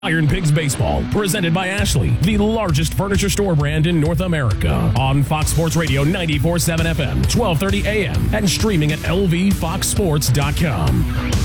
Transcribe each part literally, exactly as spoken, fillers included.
Iron Pigs Baseball, presented by Ashley, the largest furniture store brand in North America. On Fox Sports Radio ninety-four point seven F M, twelve thirty A M, and streaming at L V fox sports dot com.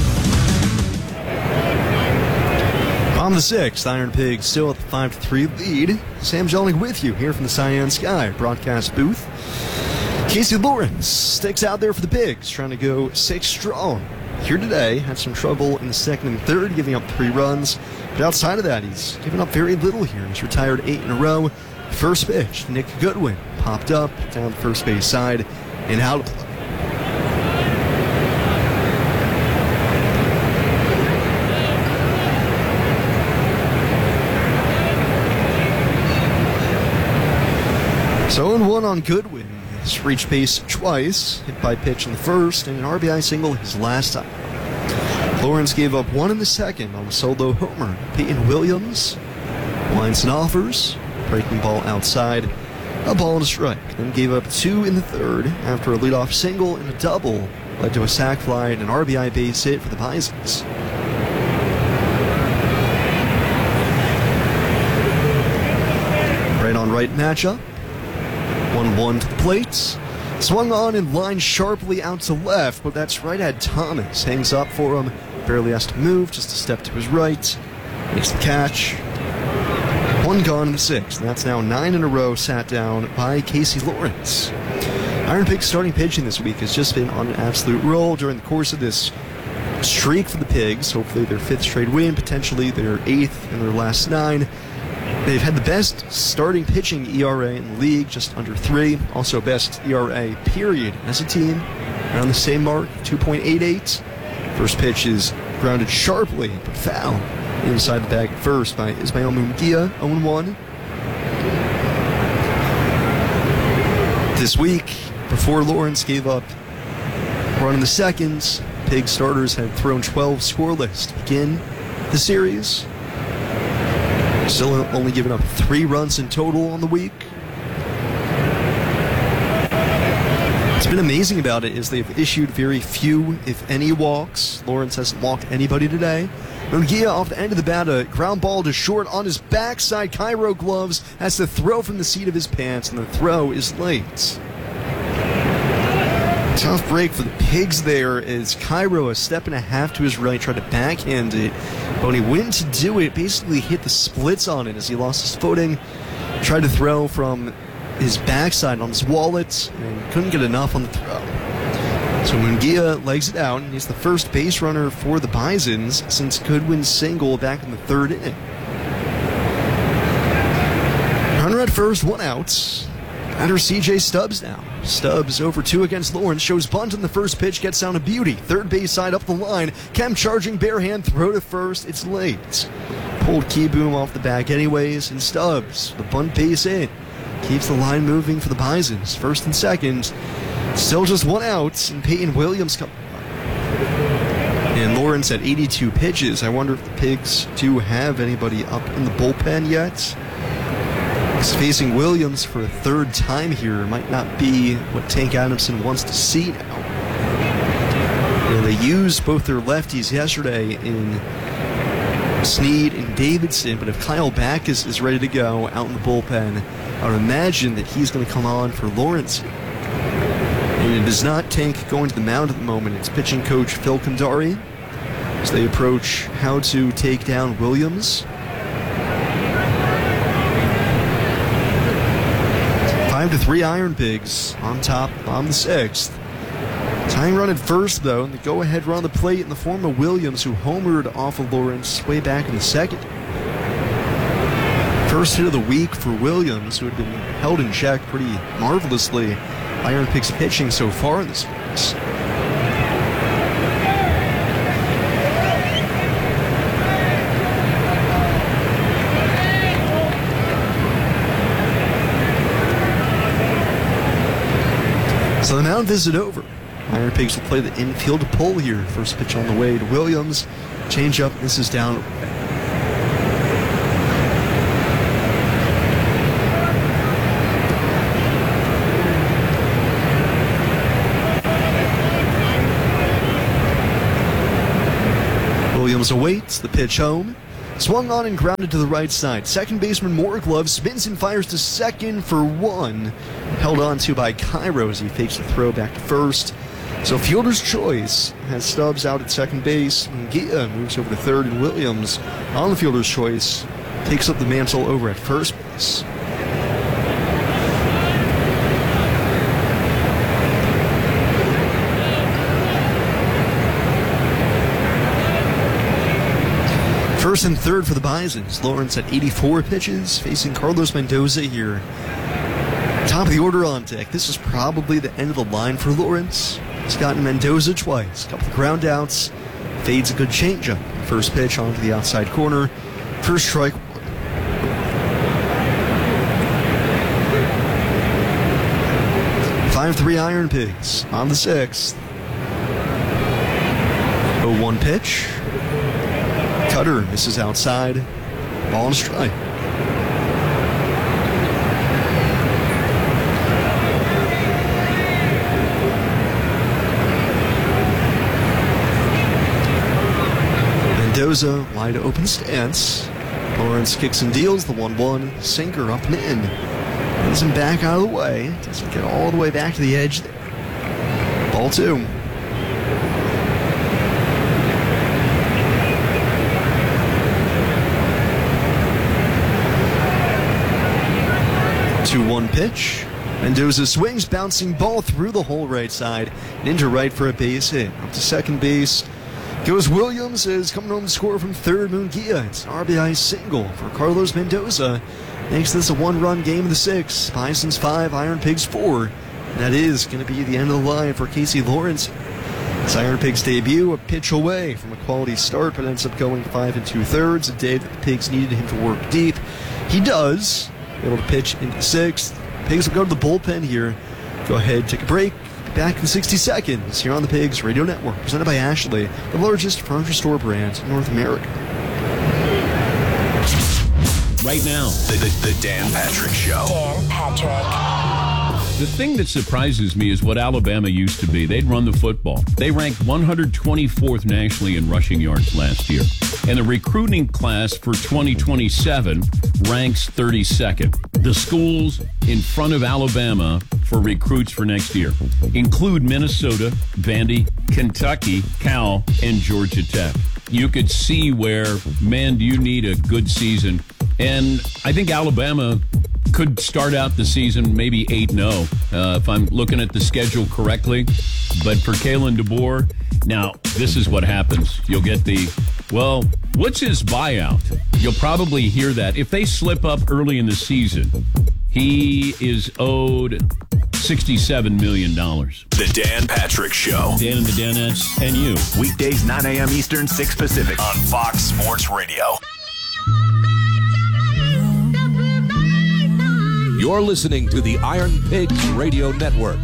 On the sixth, Iron Pigs still at the five to three lead. Sam Jellick with you here from the Cyan Sky broadcast booth. Casey Lawrence sticks out there for the Pigs, trying to go six strong. Here today, had some trouble in the second and third, giving up three runs. But outside of that, he's given up very little here. He's retired eight in a row. First pitch, Nick Goodwin popped up down the first base side and out of play. So oh one on Goodwin. He's reached base twice, hit by pitch in the first, and an R B I single his last time. Lawrence gave up one in the second on a solo homer. Peyton Williams lines and offers, breaking ball outside, a ball and a strike. Then gave up two in the third after a leadoff single and a double led to a sac fly and an R B I base hit for the Bisons. Right on right matchup. one one to the plate. Swung on and lined sharply out to left, but that's right at Thomas. Hangs up for him. Barely has to move, just a step to his right. Makes the catch. One gone in the sixth. And that's now nine in a row sat down by Casey Lawrence. Iron Pigs starting pitching this week has just been on an absolute roll during the course of this streak for the Pigs. Hopefully their fifth straight win, potentially their eighth in their last nine. They've had the best starting pitching E R A in the league, just under three. Also best E R A period as a team, around the same mark, two point eight eight. First pitch is grounded sharply, but foul inside the bag at first by Ismael Munguia, oh one. This week, before Lawrence gave up a run in the second, Pig starters had thrown twelve scoreless to begin the series. Still only giving up three runs in total on the week. What's been amazing about it is they've issued very few, if any, walks. Lawrence hasn't walked anybody today. Munguia off the end of the bat, a ground ball to short on his backside. Cairo gloves has to throw from the seat of his pants, and the throw is late. Tough break for the Pigs there as Cairo, a step and a half to his right, tried to backhand it. But when he went to do it, basically hit the splits on it as he lost his footing. Tried to throw from his backside on his wallet and couldn't get enough on the throw. So Munguia legs it out, and he's the first base runner for the Bisons since Goodwin's single back in the third inning. Runner at first, one out. Batter C J Stubbs now. Stubbs over two against Lawrence, shows bunt on the first pitch, gets down to beauty. Third base side up the line. Kemp charging bare hand, throw to first, it's late. Pulled Keyboom off the back anyways, and Stubbs, the bunt base in. Keeps the line moving for the Bisons. First and second, still just one out, and Peyton Williams comes. And Lawrence at eighty-two pitches. I wonder if the Pigs do have anybody up in the bullpen yet. He's facing Williams for a third time here. Might not be what Tank Adamson wants to see now. You know, they used both their lefties yesterday in Snead and Davidson, but if Kyle Backus is ready to go out in the bullpen, I would imagine that he's going to come on for Lawrence. And it is not Tank going to the mound at the moment. It's pitching coach Phil Kandari as they approach how to take down Williams. Five to three Iron Pigs on top on the sixth. Tying run at first, though, and the go-ahead run on the plate in the form of Williams, who homered off of Lawrence way back in the second. First hit of the week for Williams, who had been held in check pretty marvelously by Iron Pigs pitching so far in this series. So the mound visit over. Iron Pigs will play the infield pull here. First pitch on the way to Williams. Change up, this is down. Williams awaits the pitch home. Swung on and grounded to the right side. Second baseman Moreglove spins and fires to second for one. Held on to by Cairo as he fakes the throw back to first. So fielder's choice has Stubbs out at second base. Gia moves over to third, and Williams on the fielder's choice takes up the mantle over at first base. First and third for the Bisons. Lawrence at eighty-four pitches, facing Carlos Mendoza here. Top of the order on deck. This is probably the end of the line for Lawrence. He's gotten Mendoza twice. A couple of ground outs. Fades a good changeup. First pitch onto the outside corner. First strike. five three Iron Pigs on the sixth. oh one pitch. Cutter misses outside. Ball and strike. Mendoza, wide open stance. Lawrence kicks and deals the one one. Sinker up and in. Brings him back out of the way. Doesn't get all the way back to the edge there. Ball two. two one pitch. Mendoza swings, bouncing ball through the whole right side and into right for a base hit. Up to second base goes Williams, is coming home to score from third. Munguia. It's an R B I single for Carlos Mendoza. Makes this a one-run game of the sixth. Bisons five, Iron Pigs four. And that is going to be the end of the line for Casey Lawrence. It's Iron Pigs' debut, a pitch away from a quality start, but ends up going five and two-thirds. A day that the Pigs needed him to work deep. He does. Able to pitch into sixth. Pigs will go to the bullpen here. Go ahead, take a break. Be back in sixty seconds here on the Pigs Radio Network, presented by Ashley, the largest furniture store brand in North America. Right now, the, the, the Dan Patrick Show. Dan Patrick. The thing that surprises me is what Alabama used to be. They'd run the football. They ranked one hundred twenty-fourth nationally in rushing yards last year. And the recruiting class for twenty twenty-seven ranks thirty-second. The schools in front of Alabama for recruits for next year include Minnesota, Vandy, Kentucky, Cal, and Georgia Tech. You could see where, man, do you need a good season. And I think Alabama could start out the season maybe eight and oh, uh, if I'm looking at the schedule correctly. But for Kalen DeBoer, now, this is what happens. You'll get the, well, what's his buyout? You'll probably hear that. If they slip up early in the season, he is owed sixty-seven million dollars. The Dan Patrick Show. Dan and the Danettes and you. Weekdays, nine a.m. Eastern, six Pacific on Fox Sports Radio. You're listening to the Iron Pigs Radio Network.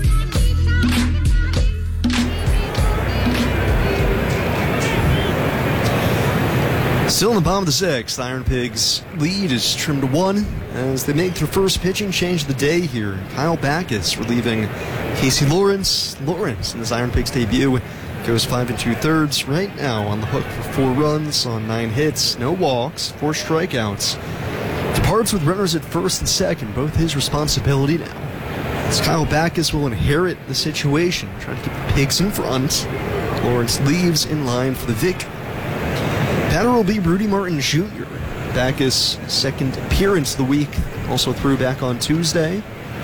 Still in the bottom of the sixth, Iron Pigs' lead is trimmed to one as they make their first pitching change of the day here. Kyle Backus relieving Casey Lawrence. Lawrence in his Iron Pigs debut goes five and two-thirds right now on the hook for four runs on nine hits, no walks, four strikeouts. Departs with runners at first and second, both his responsibility now. As Kyle Backus will inherit the situation, trying to keep the Pigs in front. Lawrence leaves in line for the victory. Batter will be Rudy Martin Junior Backus' second appearance of the week, also threw back on Tuesday.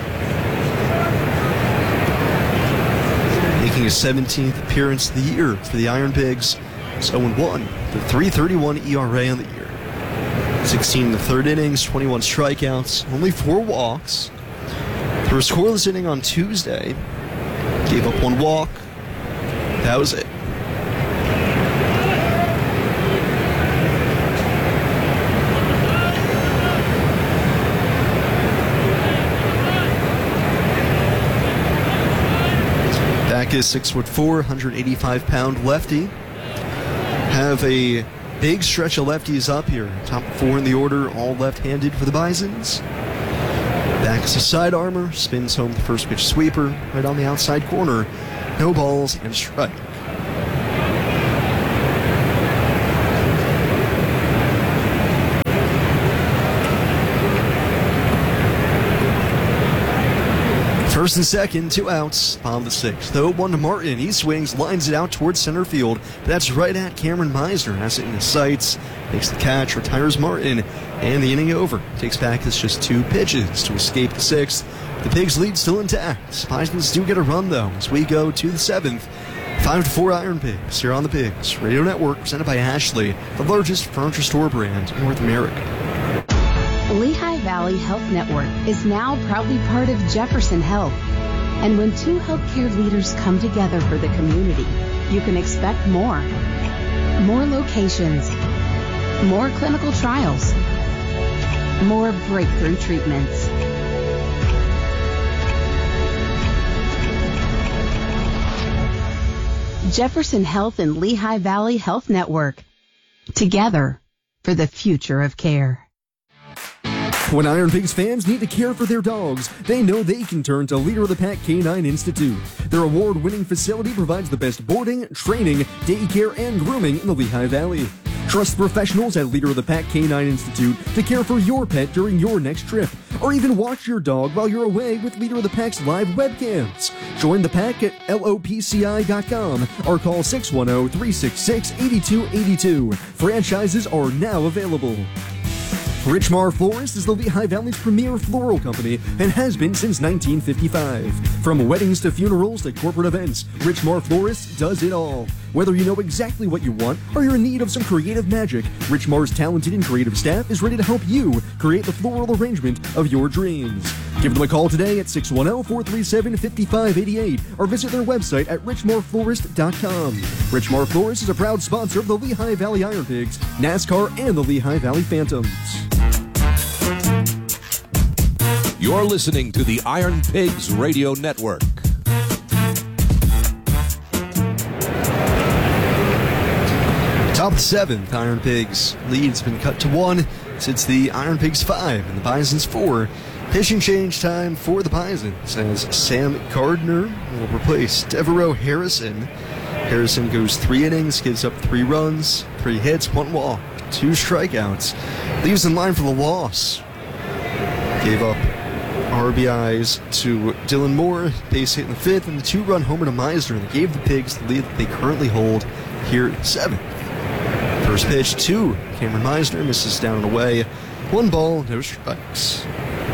Making his seventeenth appearance of the year for the Iron Pigs. It's oh and one, the three thirty-one E R A on the year. sixteen in the third innings, twenty-one strikeouts, only four walks. Threw a scoreless inning on Tuesday. Gave up one walk. That was it. Backus, six foot four, one hundred eighty-five pound lefty. Have a big stretch of lefties up here. Top four in the order, all left-handed for the Bisons. Backus a side armor, spins home the first pitch sweeper, right on the outside corner. No balls and strike. First and second, two outs, bottom of the sixth. oh one to Martin. He swings, lines it out towards center field. That's right at Cameron Meisner. Has it in his sights, makes the catch, retires Martin, and the inning over. Takes back this just two pitches to escape the sixth. The Pigs' lead still intact. Bisons do get a run, though, as we go to the seventh. five to four Iron Pigs here on the Pigs Radio Network, presented by Ashley, the largest furniture store brand in North America. Lehigh Valley Health Network is now proudly part of Jefferson Health. And when two healthcare leaders come together for the community, you can expect more. More locations, more clinical trials, more breakthrough treatments. Jefferson Health and Lehigh Valley Health Network. Together for the future of care. When Iron Pigs fans need to care for their dogs, they know they can turn to Leader of the Pack Canine Institute. Their award-winning facility provides the best boarding, training, daycare, and grooming in the Lehigh Valley. Trust professionals at Leader of the Pack Canine Institute to care for your pet during your next trip, or even watch your dog while you're away with Leader of the Pack's live webcams. Join the pack at L O P C I dot com or call six one zero, three six six, eight two eight two. Franchises are now available. Richmar Florist is the Lehigh Valley's premier floral company and has been since nineteen fifty-five. From weddings to funerals to corporate events, Richmar Florist does it all. Whether you know exactly what you want or you're in need of some creative magic, Richmar's talented and creative staff is ready to help you create the floral arrangement of your dreams. Give them a call today at six one zero, four three seven, five five eight eight or visit their website at richmar florist dot com. Richmar Florist is a proud sponsor of the Lehigh Valley Iron Pigs, NASCAR, and the Lehigh Valley Phantoms. You're listening to the Iron Pigs Radio Network. Top of the seventh, Iron Pigs lead's been cut to one since the Iron Pigs five and the Bisons four. Pitching change time for the Bisons as Sam Gardner will replace Devereaux Harrison. Harrison goes three innings, gives up three runs, three hits, one walk, two strikeouts. Leaves in line for the loss. Gave up R B Is to Dylan Moore, base hit in the fifth, and the two-run homer to Meisner that gave the Pigs the lead that they currently hold here at seventh. First pitch to Cameron Meisner, misses down and away. One ball, no strikes.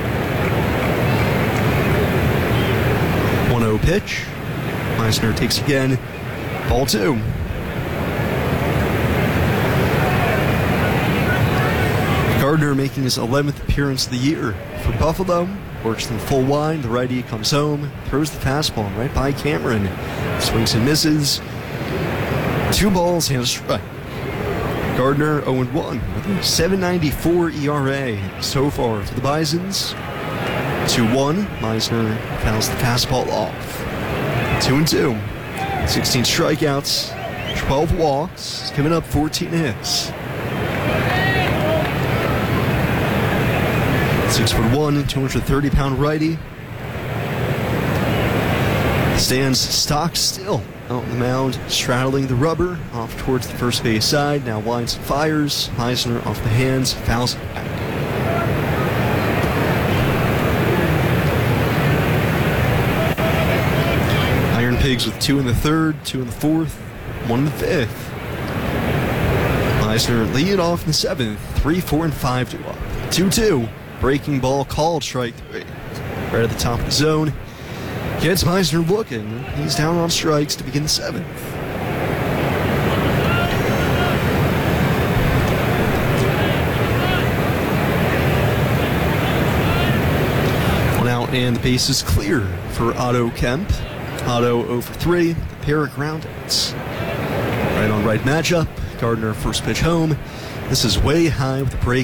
one oh pitch. Meisner takes again. Ball two. Gardner making his eleventh appearance of the year for Buffalo. Works the full wind. The righty comes home. Throws the fastball right by Cameron. Swings and misses. Two balls and a strike. Gardner oh and one with a seven ninety-four E R A so far for the Bisons. two one. Meisner fouls the fastball off. two and two. sixteen strikeouts. twelve walks. He's given up fourteen hits. Six foot one, two hundred thirty pound righty. Stands stock still out on the mound, straddling the rubber off towards the first base side. Now winds and fires. Meisner off the hands, fouls it back. Iron Pigs with two in the third, two in the fourth, one in the fifth. Meisner lead off in the seventh, three, four, and five to up. two two. Breaking ball called, strike three. Right at the top of the zone. Gets Meisner looking. He's down on strikes to begin the seventh. One out and the base is clear for Otto Kemp. Otto oh for three. The pair of groundouts. Right on right matchup. Gardner first pitch home. This is way high with the break.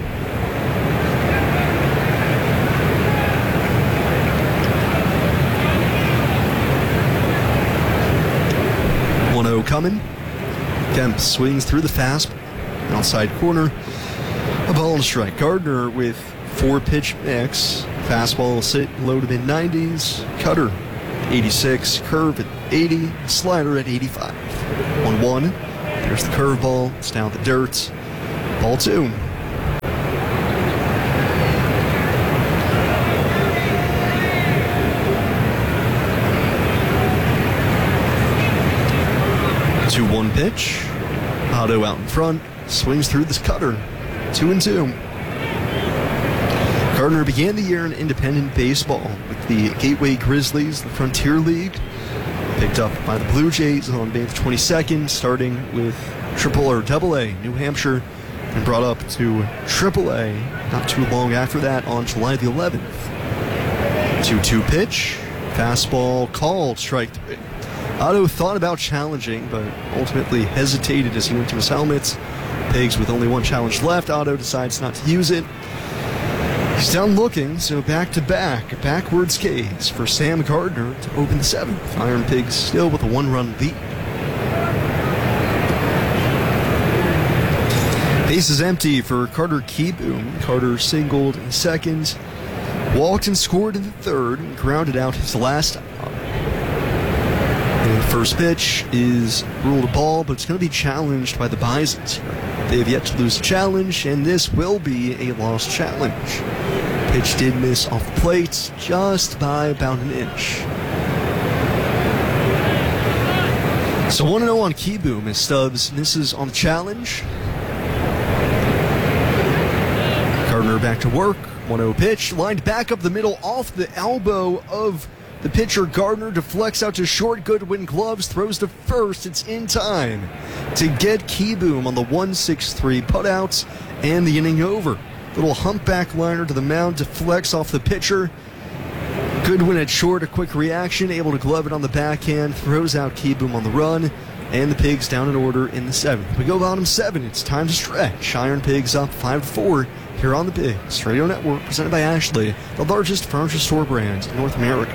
one oh coming. Kemp swings through the fastball. Outside corner. A ball and a strike. Gardner with four pitch mix. Fastball sit low to mid nineties. Cutter eighty-six. Curve at eighty. Slider at eighty-five. one one. There's the curveball. It's down the dirt. Ball two. two one pitch. Otto out in front. Swings through this cutter. Two and two. Gardner began the year in independent baseball with the Gateway Grizzlies, the Frontier League. Picked up by the Blue Jays on May twenty-second, starting with Triple or Double A, New Hampshire, and brought up to Triple A not too long after that on July the eleventh. two two pitch, fastball called, strike three. Otto thought about challenging, but ultimately hesitated as he went to his helmet. Pigs with only one challenge left. Otto decides not to use it. He's down looking, so back to back, a backwards case for Sam Gardner to open the seventh. Iron Pigs still with a one-run lead. Base is empty for Carter Kieboom. Carter singled in second, walked and scored in the third, and grounded out his last out. The first pitch is ruled a ball, but it's going to be challenged by the Bisons here. They have yet to lose a challenge, and this will be a lost challenge. Pitch did miss off the plate just by about an inch. So one and oh on Kieboom as Stubbs misses on the challenge. Gardner back to work. one oh pitch, lined back up the middle off the elbow of the pitcher. Gardner deflects out to short. Goodwin gloves, throws to first. It's in time to get Kieboom on the one six three putouts and the inning over. Little humpback liner to the mound, deflects off the pitcher. Goodwin at short, a quick reaction, able to glove it on the backhand, throws out Kieboom on the run, and the Pigs down in order in the seventh. We go bottom seven. It's time to stretch. Iron Pigs up five to four here on the Pigs Radio Network, presented by Ashley, the largest furniture store brand in North America.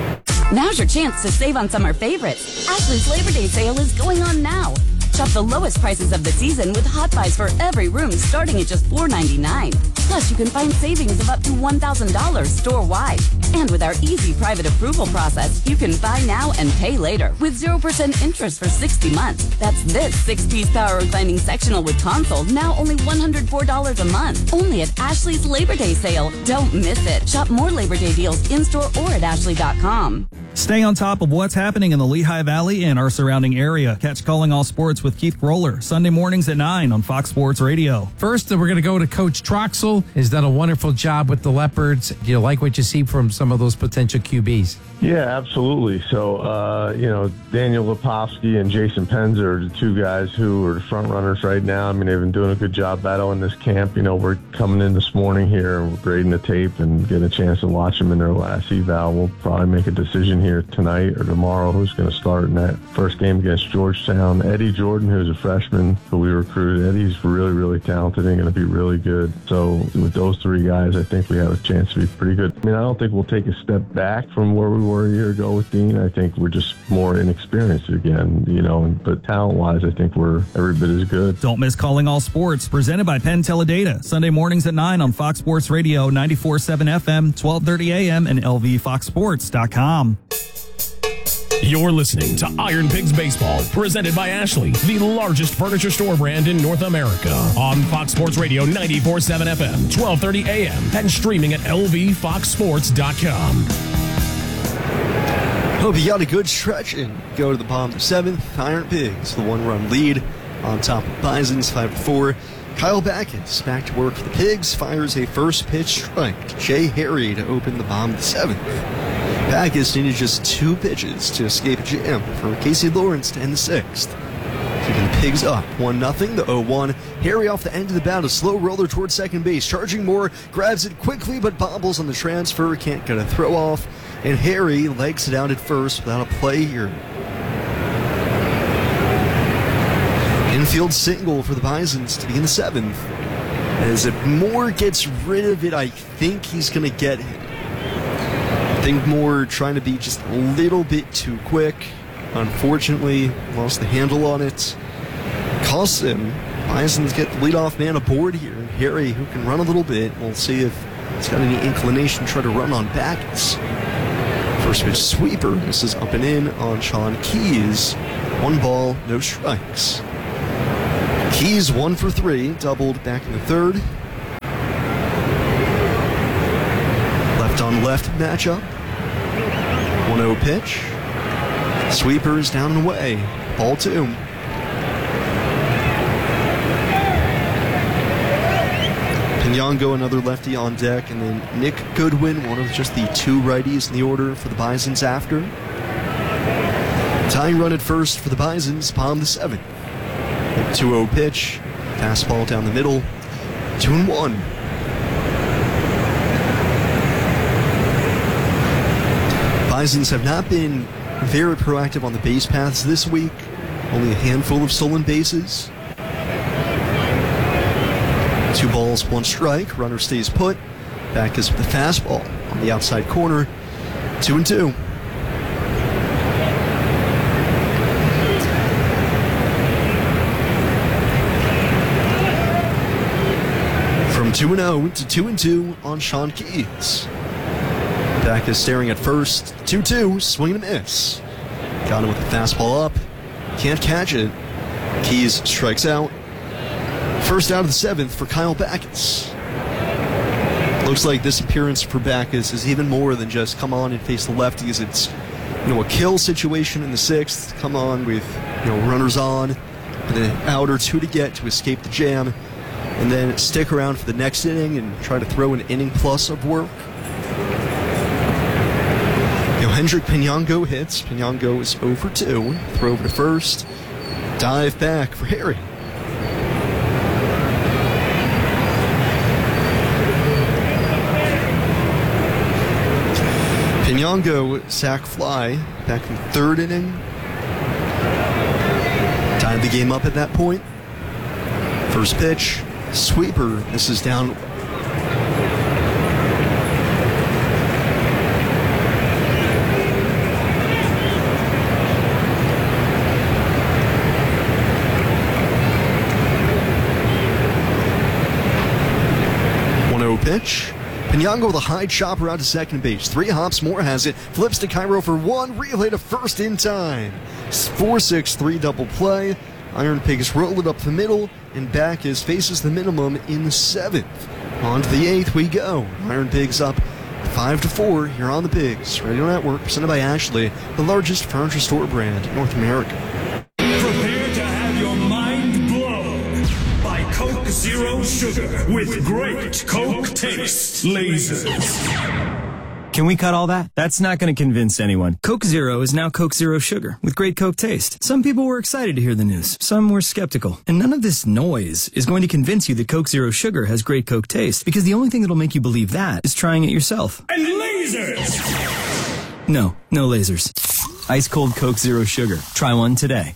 Now's your chance to save on summer favorites. Ashley's Labor Day sale is going on now. Shop the lowest prices of the season with hot buys for every room starting at just four ninety-nine. Plus, you can find savings of up to one thousand dollars store-wide. And with our easy private approval process, you can buy now and pay later with zero percent interest for sixty months. That's this six-piece power reclining sectional with console, now only one hundred four dollars a month. Only at Ashley's Labor Day sale. Don't miss it. Shop more Labor Day deals in-store or at ashley dot com. Stay on top of what's happening in the Lehigh Valley and our surrounding area. Catch Calling All Sports with Keith Groller, Sunday mornings at nine on Fox Sports Radio. First, we're going to go to Coach Troxel. He's done a wonderful job with the Leopards. Do you like what you see from some of those potential Q Bs? Yeah, absolutely. So, uh, you know, Daniel Lepofsky and Jason Penza are the two guys who are the front runners right now. I mean, they've been doing a good job battling this camp. You know, we're coming in this morning here and we're grading the tape and getting a chance to watch them in their last eval. We'll probably make a decision here tonight or tomorrow who's going to start in that first game against Georgetown. Eddie Jordan, who's a freshman who we recruited, Eddie's really, really talented and going to be really good. So with those three guys, I think we have a chance to be pretty good. I mean, I don't think we'll take a step back from where we were a year ago with Dean. I think we're just more inexperienced again, you know, but talent-wise, I think we're every bit as good. Don't miss Calling All Sports, presented by Penn Teledata, Sunday mornings at nine on Fox Sports Radio, ninety-four point seven F M, twelve thirty A M, and L V fox sports dot com. You're listening to Iron Pigs Baseball, presented by Ashley, the largest furniture store brand in North America. On Fox Sports Radio, ninety-four point seven F M, twelve thirty A M, and streaming at L V fox sports dot com. Hope you got a good stretch and go to the bottom of the seventh. Iron Pigs, the one-run lead on top of Bisons, five to four. Kyle Backus back to work for the Pigs, fires a first pitch strike to Jay Harry to open the bottom of the seventh. Backus needed just two pitches to escape a jam for Casey Lawrence to end the sixth. Keeping the Pigs up one nothing, the oh one. Harry off the end of the bat, a slow roller towards second base. Charging Moore, grabs it quickly but bobbles on the transfer, can't get a throw off. And Harry legs it out at first without a play here. Infield single for the Bisons to begin the seventh. As if Moore gets rid of it, I think he's going to get him. I think Moore trying to be just a little bit too quick. Unfortunately, lost the handle on it. Costs him. Bisons get the leadoff man aboard here. Harry, who can run a little bit. We'll see if he's got any inclination to try to run on Backus. First pitch sweeper. This is up and in on Sean Keys. One ball, no strikes. Keys one for three, doubled back in the third. Left on left matchup. one oh pitch. Sweepers down and away. Ball two. Piñongo, another lefty on deck, and then Nick Goodwin, one of just the two righties in the order for the Bisons after. Tying run at first for the Bisons, bottom of the seventh. two oh pitch, fastball down the middle, two and one. Bisons have not been very proactive on the base paths this week. Only a handful of stolen bases. Two balls, one strike. Runner stays put. Backus with the fastball on the outside corner. Two and two. From two and oh to two and two on Sean Keys. Backus staring at first. two two, swing and a miss. Got him with the fastball up. Can't catch it. Keys strikes out. First out of the seventh for Kyle Backus. Looks like this appearance for Backus is even more than just come on and face the lefties. It's, you know, a kill situation in the sixth. Come on with, you know, runners on, and an out or two to get to escape the jam, and then stick around for the next inning and try to throw an inning plus of work. Hendrik Piñongo hits. Piñongo is oh for two. Throw over to first. Dive back for Harry. Piñongo sac fly back in the third inning. Tied the game up at that point. First pitch. Sweeper. This is down. Pitch. Piñongo with a high chopper out to second base. Three hops, more has it. Flips to Cairo for one. Relay to first in time. four six three double play. Iron Pigs roll it up the middle, and Backus faces the minimum in the seventh. On to the eighth we go. Iron Pigs up five to four here on the Pigs Radio Network, presented by Ashley, the largest furniture store brand in North America. Prepare to have your mind blown by Coke Zero Sugar with great Coke taste lasers. Can we cut all that? That's not going to convince anyone. Coke Zero is now Coke Zero Sugar with great Coke taste. Some people were excited to hear the news. Some were skeptical. And none of this noise is going to convince you that Coke Zero Sugar has great Coke taste, because the only thing that'll make you believe that is trying it yourself. And lasers! No, no lasers. Ice cold Coke Zero Sugar. Try one today.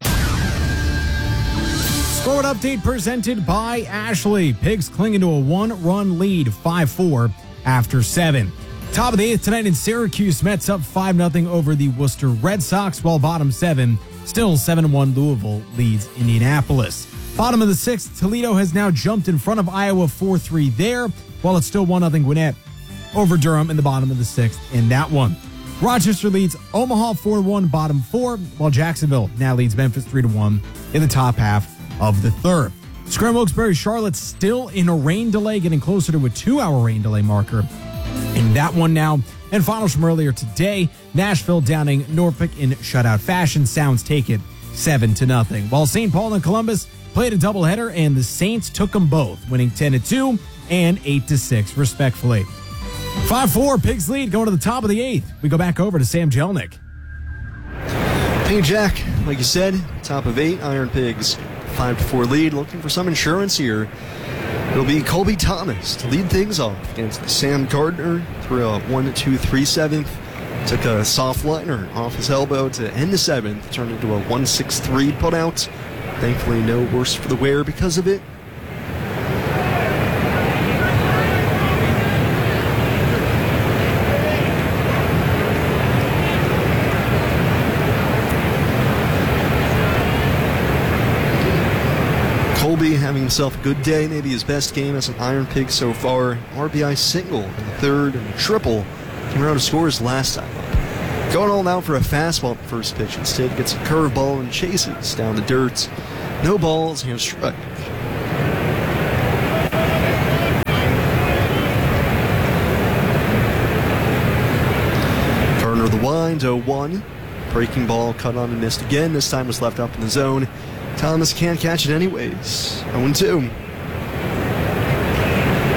Score update presented by Ashley. Pigs clinging to a one-run lead, five four after seven. Top of the eighth tonight in Syracuse, Mets up five nothing over the Worcester Red Sox, while bottom seven, still seven one Louisville leads Indianapolis. Bottom of the sixth, Toledo has now jumped in front of Iowa four three there, while it's still one nothing Gwinnett over Durham in the bottom of the sixth in that one. Rochester leads Omaha four one, bottom four, while Jacksonville now leads Memphis three to one in the top half of the third. Scranton Wilkes-Barre Charlotte still in a rain delay, getting closer to a two-hour rain delay marker in that one now. And finals from earlier today, Nashville downing Norfolk in shutout fashion. Sounds take it seven to nothing. While Saint Paul and Columbus played a doubleheader, and the Saints took them both, winning ten to two and eight to six respectfully. five four, Pigs lead going to the top of the eighth. We go back over to Sam Jelnick. Hey Jack, like you said, top of eight, Iron Pigs five to four lead, looking for some insurance here. It'll be Colby Thomas to lead things off against Sam Gardner through a one two three seventh. Took a soft liner off his elbow to end the seventh, turned into a one six three putout. Thankfully, no worse for the wear because of it. Colby having himself a good day, maybe his best game as an Iron Pig so far. R B I single in the third and a triple. Came around to score his last time up. Going all out for a fastball at the first pitch. Instead gets a curveball and chases down the dirt. No balls and a strike. Turner the wind, oh one. Breaking ball cut on and missed again. This time was left up in the zone. Thomas can't catch it anyways. oh two.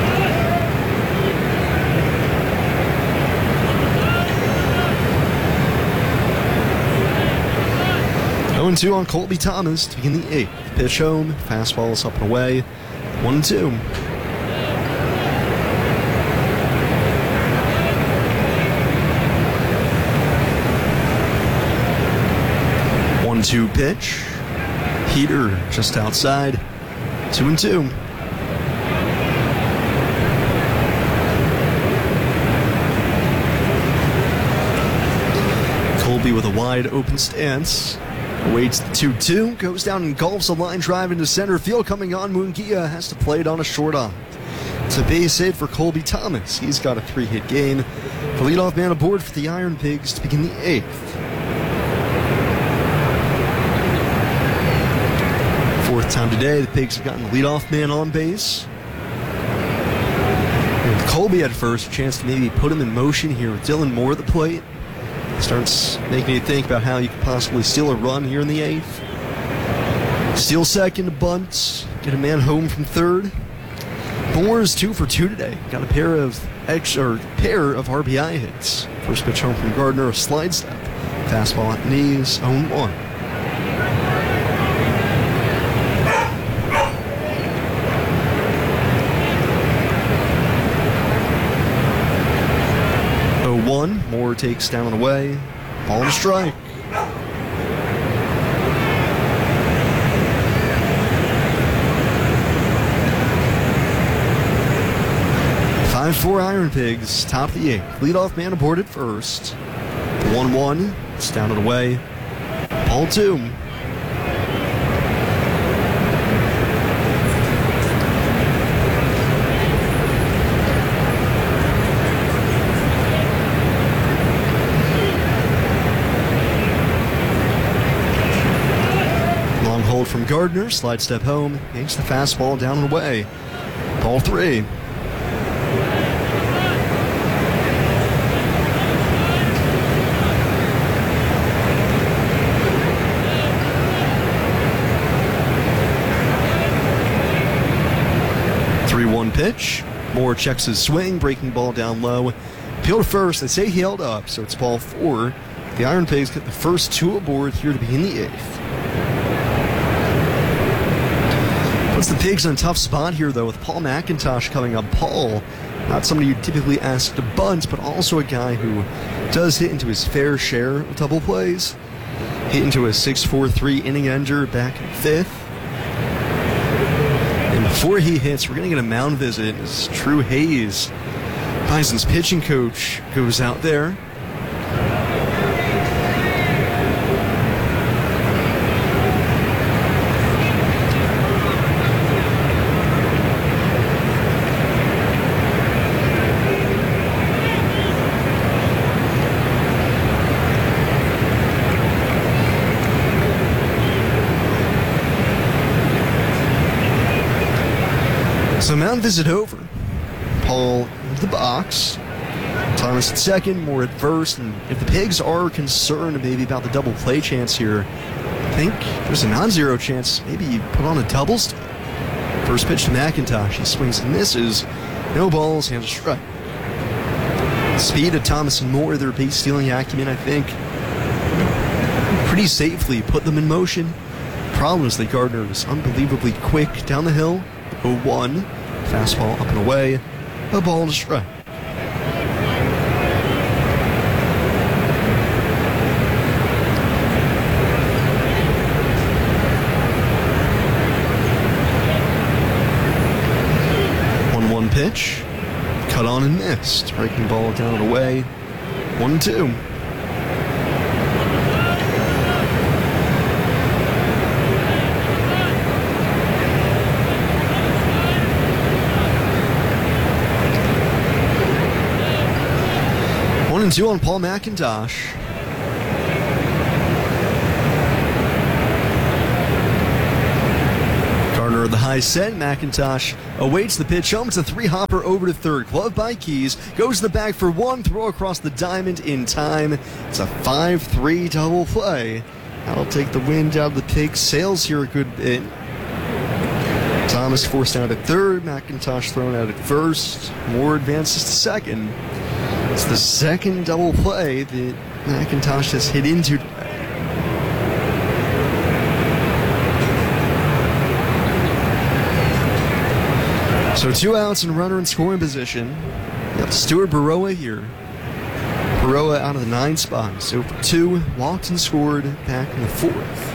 oh and two on Colby Thomas to begin the eighth. Pitch home, fastball is up and away. one and two. one two pitch. Heater just outside. two and two. Colby with a wide open stance. Awaits the two two. Goes down and golfs a line drive into center field. Coming on, Munguia has to play it on a short off. It's a base hit for Colby Thomas. He's got a three-hit game. The leadoff man aboard for the Iron Pigs to begin the eighth. Fourth time today, the Pigs have gotten the leadoff man on base. And with Colby at first, a chance to maybe put him in motion here with Dylan Moore at the plate. Starts making you think about how you could possibly steal a run here in the eighth. Steal second, bunt, get a man home from third. Moore is two for two today. Got a pair of X or pair of R B I hits. First pitch home from Gardner, a slide step. Fastball at knees, oh and one. One, Moore takes down and away. Ball and strike. five four Iron Pigs, top of the eighth. Leadoff man aboard at first. one one, it's down and away. Ball two. From Gardner, slide step home, yanks the fastball down and away. Ball three. three one pitch. Moore checks his swing, breaking ball down low. Appeal to first, they say he held up, so it's ball four. The Iron Pigs get the first two aboard here to begin the eighth. Puts the Pigs in a tough spot here, though, with Paul McIntosh coming up. Paul, not somebody you typically ask to bunt, but also a guy who does hit into his fair share of double plays. Hit into a six four three inning ender back in fifth. And before he hits, we're going to get a mound visit as Drew Hayes, Bison's pitching coach, goes out there. So mound visit over. Paul into the box. Thomas at second, Moore at first. And if the Pigs are concerned maybe about the double play chance here, I think there's a non-zero chance. Maybe you put on a double step. First pitch to McIntosh. He swings and misses. No balls, hands a strike. Speed of Thomas and Moore, their base stealing acumen, I think, pretty safely put them in motion. Problem is that Gardner is unbelievably quick down the hill. oh one. Fastball up and away. A ball and a strike. one one pitch. Cut on and missed. Breaking ball down and away. one two. One and two on Paul McIntosh. Gardner at the high set. McIntosh awaits the pitch home. It's a three-hopper over to third. Glove by Keys. Goes to the bag for one. Throw across the diamond in time. It's a five three double play. That'll take the wind out of the Pigs' sails here a good bit. Thomas forced out at third. McIntosh thrown out at first. Moore advances to second. It's the second double play that McIntosh has hit into today. So two outs and runner in scoring position. You have Stuart Baroa here. Baroa out of the nine spot. So for two, walked and scored back in the fourth.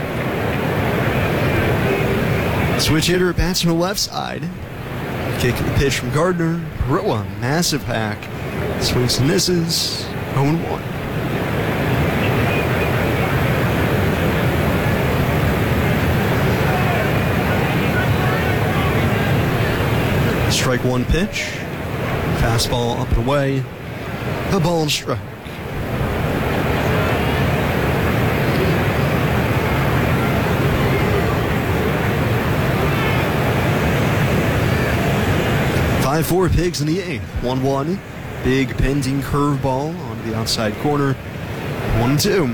Switch hitter bats from the left side. Kick the pitch from Gardner. Baroa, massive hack. Swings and misses. oh and one. Strike one pitch. Fastball up and away. A ball and strike. five four Pigs in the eighth. one one. Big pending curveball onto the outside corner. one two.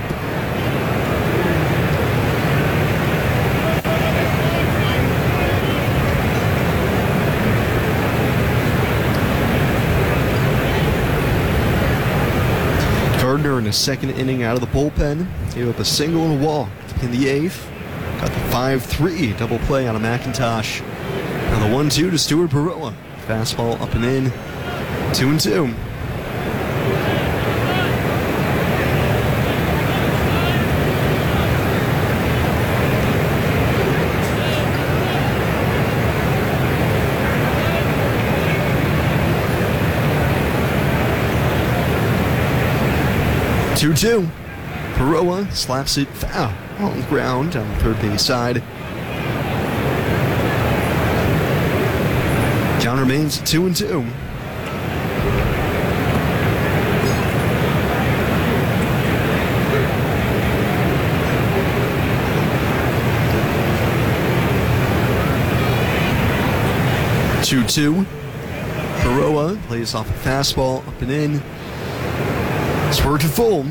Gardner in his second inning out of the bullpen. Gave up a single and a walk in the eighth. Got the five three double play on a McIntosh. Now the one two to Stuart Baroa. Fastball up and in. two and two. two two. Baroa slaps it foul on the ground on the third base side. Count remains two and two. two two. Baroa plays off a fastball up and in. Swerve to full.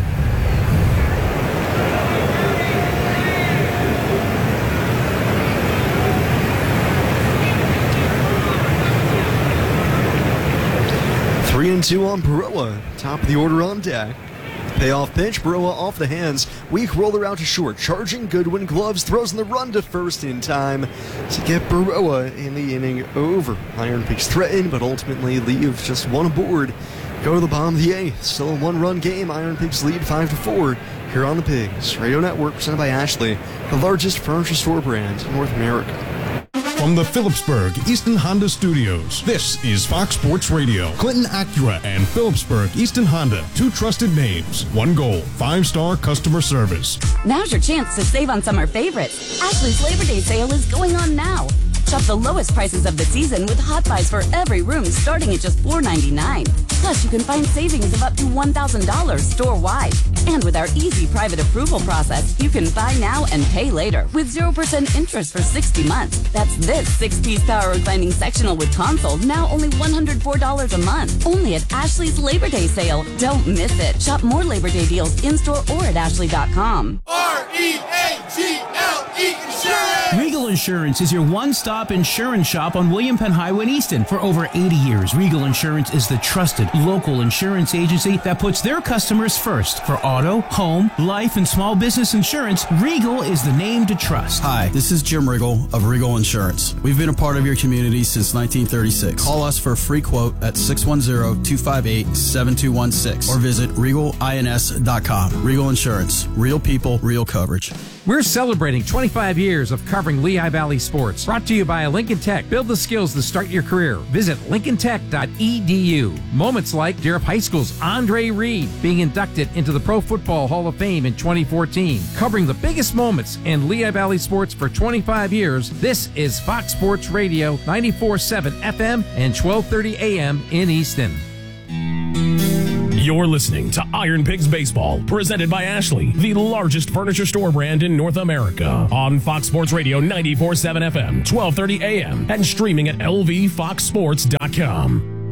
Three and two on Baroa. Top of the order on deck. Payoff pitch. Baroa off the hands. Weak roller out to short. Charging Goodwin. Gloves. Throws in the run to first in time to get Baroa in the inning over. Iron Pigs threaten, but ultimately leave just one aboard. Go to the bottom of the eighth. Still a one-run game. Iron Pigs lead five to four here on the Pigs Radio Network, presented by Ashley, the largest furniture store brand in North America. From the Phillipsburg Easton Honda Studios, this is Fox Sports Radio. Clinton Acura and Phillipsburg Easton Honda, two trusted names, one goal, five-star customer service. Now's your chance to save on summer favorites. Ashley's Labor Day sale is going on now. Shop the lowest prices of the season with Hot Buys for every room starting at just four ninety-nine. Plus, you can find savings of up to one thousand dollars store-wide. And with our easy private approval process, you can buy now and pay later with zero percent interest for sixty months. That's this six-piece power reclining sectional with console, now only one hundred four dollars a month. Only at Ashley's Labor Day sale. Don't miss it. Shop more Labor Day deals in-store or at ashley dot com. R E A G L E Insurance! Regal Insurance is your one-stop insurance shop on William Penn Highway in Easton. For over eighty years, Regal Insurance is the trusted local insurance agency that puts their customers first. For auto, home, life, and small business insurance, Regal is the name to trust. Hi, this is Jim Riggle of Regal Insurance. We've been a part of your community since nineteen thirty-six. Call us for a free quote at six one zero, two five eight, seven two one six or visit regal ins dot com. Regal Insurance. Real people, real coverage. We're celebrating twenty-five years of covering Lehigh Valley sports. Brought to you by Lincoln Tech. Build the skills to start your career. Visit lincoln tech dot e d u. Moments like Derup High School's Andre Reed being inducted into the Pro Football Hall of Fame in twenty fourteen. Covering the biggest moments in Lehigh Valley sports for twenty-five years, this is Fox Sports Radio, ninety-four point seven F M and twelve thirty A M in Easton. You're listening to Iron Pigs Baseball, presented by Ashley, the largest furniture store brand in North America. On Fox Sports Radio ninety-four point seven F M, twelve thirty A M, and streaming at L V fox sports dot com.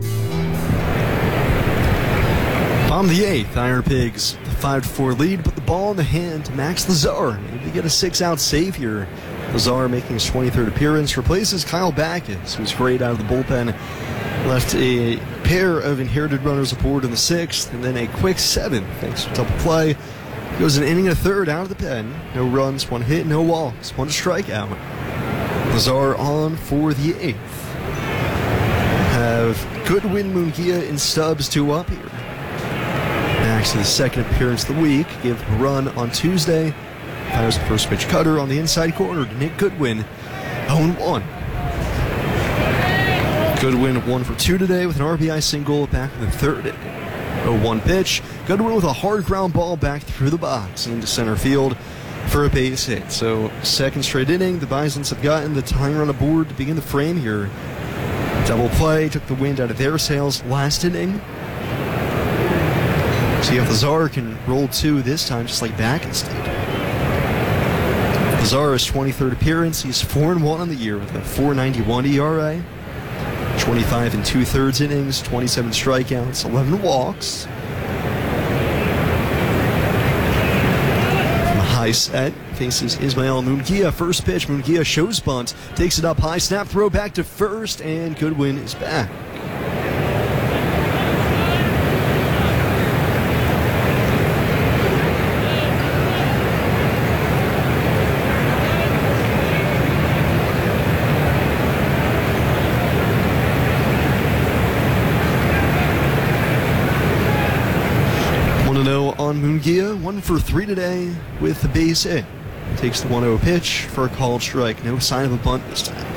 Bottom of the eighth, Iron Pigs, the five to four lead, put the ball in the hand to Max Lazar. Maybe get a six-out save here. Lazar making his twenty-third appearance, replaces Kyle Backus, who's great out of the bullpen. Left a pair of inherited runners aboard in the sixth, and then a quick seventh thanks to double play. Goes an inning and a third out of the pen. No runs, one hit, no walks, one strikeout. Lazar on for the eighth. Goodwin, Munguia, and Stubbs two up here. Back to the second appearance of the week. Give a run on Tuesday. Fires the first pitch cutter on the inside corner to Nick Goodwin. oh one. Goodwin one for two today with an R B I single back in the third inning. oh one pitch. Goodwin with a hard ground ball back through the box and into center field for a base hit. So second straight inning, the Bisons have gotten the tying run aboard to begin the frame here. Double play took the wind out of their sails last inning. See if Lazar can roll two this time, just like Backes did. Lazar's twenty-third appearance. He's four and one on the year with a four ninety-one E R A. twenty-five and two-thirds innings, twenty-seven strikeouts, eleven walks. From a high set, faces Ismael Munguia. First pitch, Munguia shows bunt, takes it up high, snap throw back to first, and Goodwin is back. On Munguia, one for three today with the base hit. Takes the one oh pitch for a called strike. No sign of a bunt this time.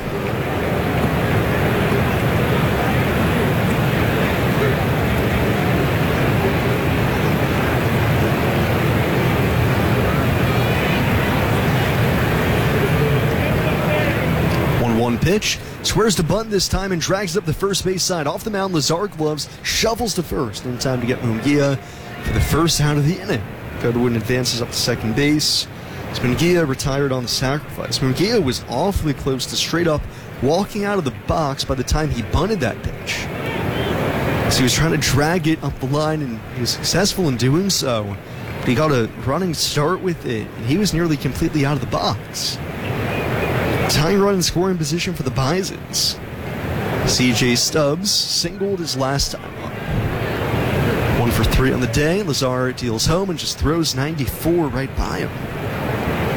one one pitch. Swears to bunt this time and drags it up the first base side. Off the mound, Lazar gloves, shovels to first in time to get Munguia for the first out of the inning. Goodwin advances up to second base. As Munguia retired on the sacrifice. Munguia was awfully close to straight up walking out of the box by the time he bunted that pitch. So he was trying to drag it up the line, and he was successful in doing so. But he got a running start with it, and he was nearly completely out of the box. Tying run in scoring position for the Bisons. C J Stubbs singled his last time up. One for three on the day. Lazar deals home and just throws ninety-four right by him.